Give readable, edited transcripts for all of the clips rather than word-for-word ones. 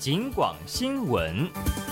警广新闻。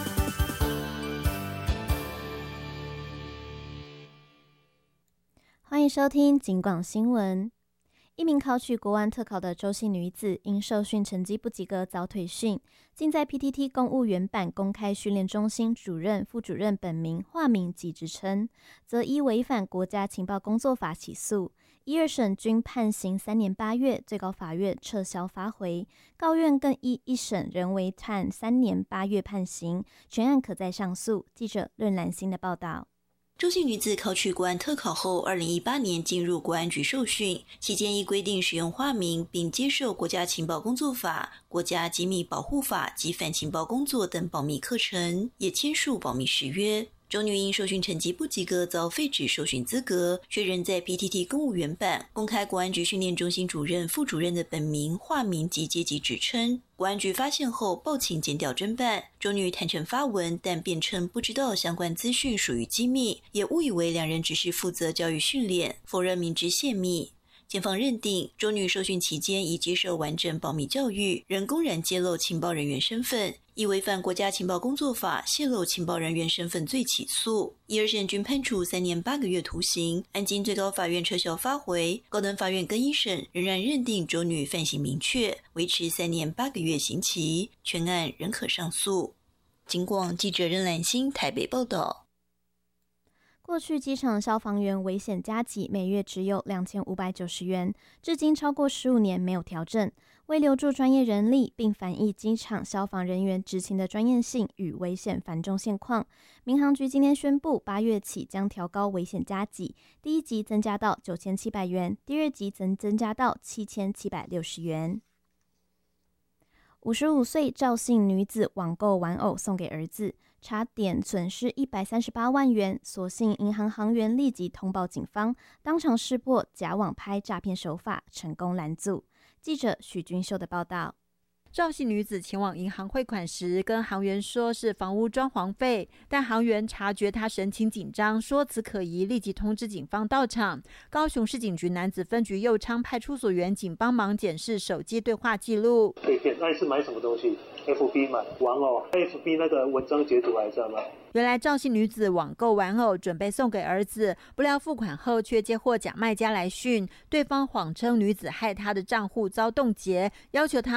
欢迎收听警广新闻。一名考取国安特考的周姓女子，因受训成绩不及格遭退训，竟在 PTT 公务员版公开训练中心主任、副主任本名、化名及职称，则依违反国家情报工作法起诉。一、二审均判刑3年8月，最高法院撤销发回。高院更依一审仍为判3年8月判刑，全案可再上诉。记者论兰心的报道。 周姓女子考取国安特考后，2018年进入国安局受训，期间依规定使用化名，并接受国家情报工作法、国家机密保护法及反情报工作等保密课程，也签署保密誓约。周女因受训成绩不及格遭废止受训资格，却仍在 PTT 公务员版公开国安局训练中心主任、副主任的本名、化名及阶级职称。国安局发现后报请检调侦办，周女坦诚发文，但辩称不知道相关资讯属于机密，也误以为两人只是负责教育训练，否认明知泄密。检方认定，周女受训期间已接受完整保密教育，仍公然揭露情报人员身份，以违反国家情报工作法泄露情报人员身份罪起诉。一、二审均判处3年8个月徒刑，案经最高法院撤销发回，高等法院更一审仍然认定周女犯行明确，维持3年8个月刑期，全案仍可上诉。警广记者任兰心台北报道。 过去机场消防员危险加给每月只有2590元，至今超过15年没有调整。为留住专业人力，并反映机场消防人员执勤的专业性与危险繁重现况，民航局今天宣布，8月起将调高危险加给，第一级增加到9700元，第二级则增加到7760元。55岁赵姓女子网购玩偶送给儿子，差点损失138万元，所幸银行行员立即通报警方，当场识破假网拍诈骗手法，成功拦阻。记者许君秀的报道。 赵姓女子前往银行汇款时，跟行员说是房屋装潢费，但行员察觉她神情紧张，说辞可疑，立即通知警方到场。高雄市警局男子分局右昌派出所员警帮忙检视手机对话记录。 被骗，那你是买什么东西 ？FB 买玩偶 ，FB 那个文章截图还在吗？ 原来赵姓女子网购玩偶准备送给儿子，不料付款后却接获假卖家来讯，对方谎称女子害他的账户遭冻结，要求他